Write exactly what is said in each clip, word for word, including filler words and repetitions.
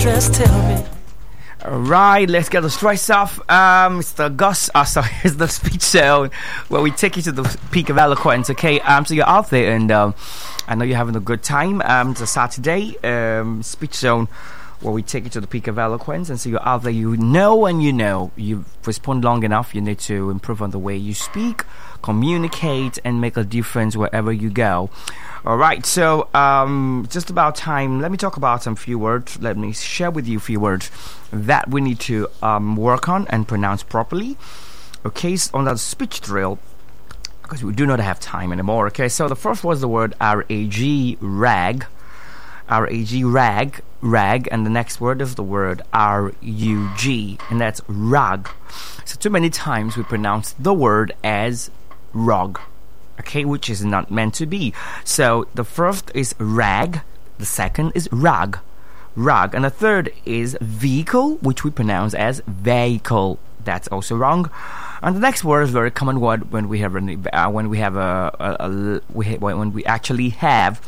just tell me. Alright, let's get the stress off. Um, it's the Gus, uh, sorry, it's the speech zone where we take you to the peak of eloquence, okay? Um, so you're out there and um, I know you're having a good time. Um, it's a Saturday, um, speech zone where we take you to the peak of eloquence. And so you're out there, you know and you know, you've responded long enough, you need to improve on the way you speak, communicate, and make a difference wherever you go. Alright, so um, just about time. Let me talk about some few words. Let me share with you a few words that we need to um, work on and pronounce properly. Okay, so on that speech drill, because we do not have time anymore. Okay, so the first was the word R A G, rag. R A G, rag, rag, and the next word is the word R U G, and that's rug. So too many times we pronounce the word as rug, okay, which is not meant to be. So the first is rag, the second is rug, rug, and the third is vehicle, which we pronounce as vehicle. That's also wrong. And the next word is a very common word when we have an, uh, when we have a, a, a we ha- when we actually have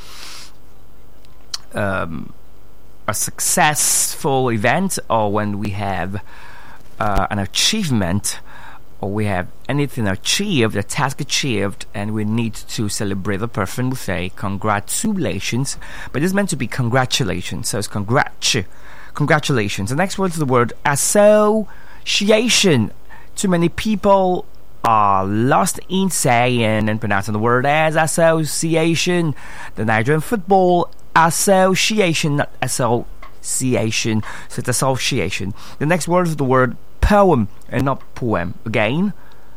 um, a successful event, or when we have uh, an achievement, or we have anything achieved, a task achieved, and we need to celebrate the person. We say congratulations, but it's meant to be congratulations, so it's congrat congratulations. The next word is the word association. Too many people are lost in saying and pronouncing the word as association. The Nigerian Football Association, not association, so it's association. The next word is the word poem and not poem. Again,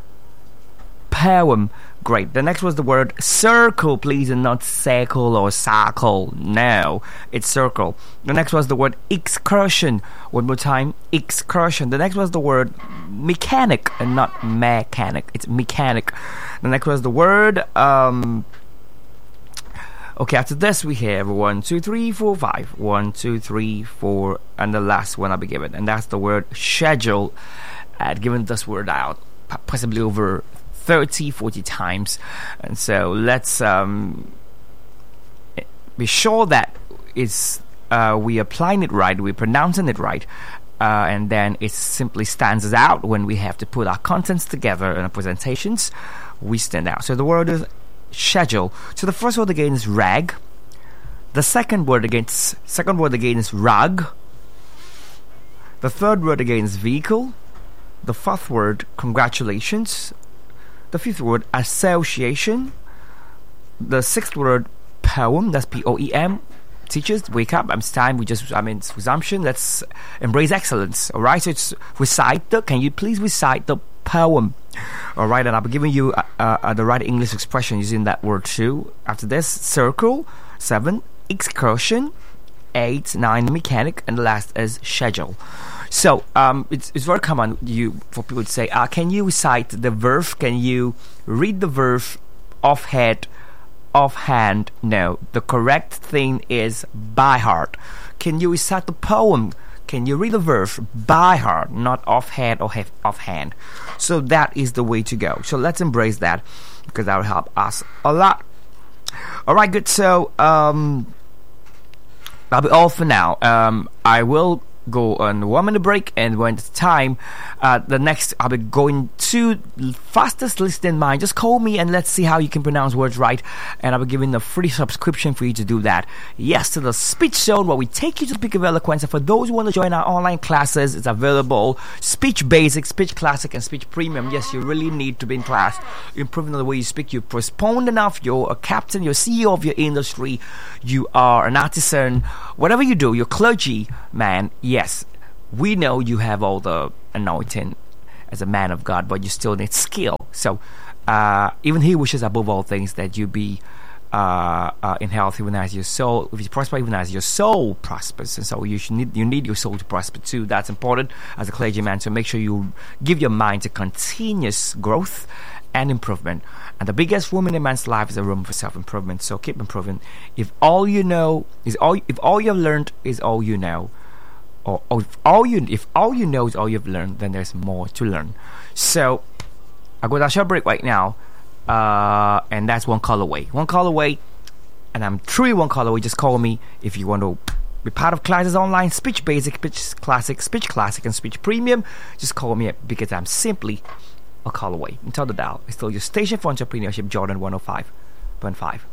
poem. Great. The next was the word circle, please, and not circle or circle. No, it's circle. The next was the word excursion. One more time, excursion. The next was the word mechanic and not mechanic. It's mechanic. The next was the word um okay, after this we have one, two, three, four, five. One, two, three, four, and the last one I'll be given, and that's the word schedule. I've given this word out possibly over thirty, forty times, and so let's um, be sure that it's uh, we applying it right, we're pronouncing it right, uh, and then it simply stands us out when we have to put our contents together in our presentations. We stand out. So the word is schedule. So the first word again is rag. The second word again, second word again is rug. The third word again is vehicle. The fourth word, congratulations. The fifth word, association. The sixth word, poem. That's P O E M. Teachers, wake up. It's time. We just, I mean, it's resumption. Let's embrace excellence. All right. So it's recite the. Can you please recite the poem? All right. And I'll be giving you uh, uh, the right English expression using that word too. After this, circle. Seven, excursion. Eight, nine, mechanic, and the last is schedule. So um, it's it's very common you for people to say, uh, can you recite the verse? Can you read the verse offhand? Offhand? No. The correct thing is by heart. Can you recite the poem? Can you read the verse by heart, not offhand or have offhand? So that is the way to go. So let's embrace that, because that will help us a lot. All right, good. So um, that'll be all for now. Um, I will go on one minute break, and when it's time, uh, the next I'll be going to fastest list in mind. Just call me and let's see how you can pronounce words right, and I'll be giving a free subscription for you to do that. Yes, to the speech zone where we take you to the peak of eloquence. And for those who want to join our online classes, it's available: speech basic, speech classic, and speech premium. Yes, you really need to be in class, improving the way you speak. You respond enough. You're a captain, you're C E O of your industry, you are an artisan, whatever you do, you're clergy man. Yes, we know you have all the anointing as a man of God, but you still need skill. So uh, even He wishes above all things that you be uh, uh, in health, even as your soul, if you prosper, even as your soul prospers. And so you should need you need your soul to prosper too. That's important as a clergyman. So make sure you give your mind to continuous growth and improvement. And the biggest room in a man's life is a room for self-improvement. So keep improving. If all you know is all, if all you've learned is all you know, Or, or if all you if all you know is all you've learned, then there's more to learn. So I go to a short break right now, uh, and that's one call away. One call away, and I'm truly one call away. Just call me if you want to Be part of classes online, Speech Basic, Speech Classic, Speech Classic, and Speech Premium. Just call me up because I'm simply a call away. Until the dial, it's still your station for entrepreneurship, Jordan one oh five point five.